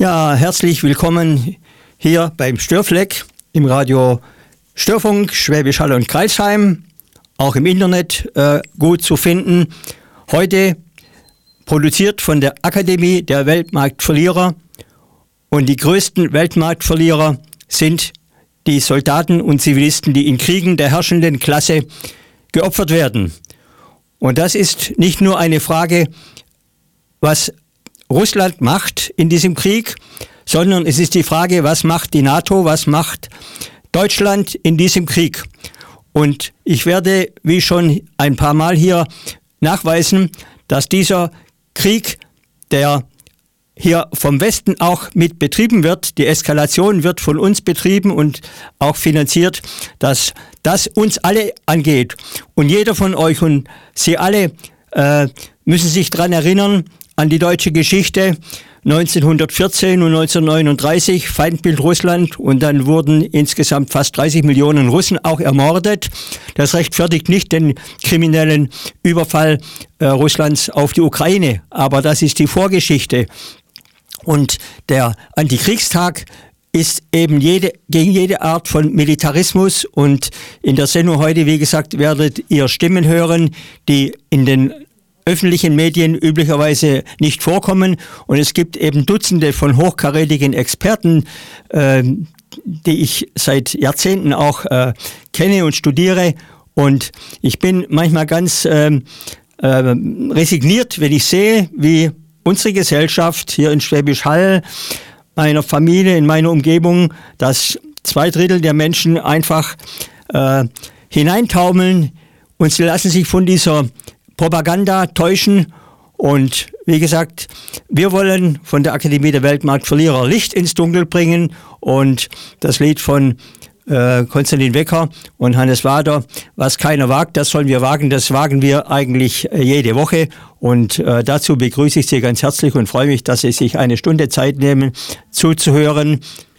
Ja, herzlich willkommen hier beim Störfleck im Radio Störfunk Schwäbisch Hall und Crailsheim, auch im Internet gut zu finden. Heute produziert von der Akademie der Weltmarktverlierer, und die größten Weltmarktverlierer sind die Soldaten und Zivilisten, die in Kriegen der herrschenden Klasse geopfert werden. Und das ist nicht nur eine Frage, was Russland macht in diesem Krieg, sondern es ist die Frage, was macht die NATO, was macht Deutschland in diesem Krieg. Und ich werde, wie schon ein paar Mal hier, nachweisen, dass dieser Krieg, der hier vom Westen auch mit betrieben wird, die Eskalation wird von uns betrieben und auch finanziert, dass das uns alle angeht. Und jeder von euch und Sie alle müssen sich daran erinnern, an die deutsche Geschichte 1914 und 1939, Feindbild Russland, und dann wurden insgesamt fast 30 Millionen Russen auch ermordet. Das rechtfertigt nicht den kriminellen Überfall Russlands auf die Ukraine, aber das ist die Vorgeschichte. Und der Antikriegstag ist eben gegen jede Art von Militarismus, und in der Sendung heute, wie gesagt, werdet ihr Stimmen hören, die in den öffentlichen Medien üblicherweise nicht vorkommen, und es gibt eben Dutzende von hochkarätigen Experten, die ich seit Jahrzehnten auch kenne und studiere, und ich bin manchmal ganz resigniert, wenn ich sehe, wie unsere Gesellschaft hier in Schwäbisch Hall, meiner Familie, in meiner Umgebung, dass 2/3 der Menschen einfach hineintaumeln, und sie lassen sich von dieser Propaganda täuschen. Und wie gesagt, wir wollen von der Akademie der Weltmarktverlierer Licht ins Dunkel bringen, und das Lied von Konstantin Wecker und Hannes Wader, was keiner wagt, das sollen wir wagen, das wagen wir eigentlich jede Woche, und dazu begrüße ich Sie ganz herzlich und freue mich, dass Sie sich eine Stunde Zeit nehmen, zuzuhören.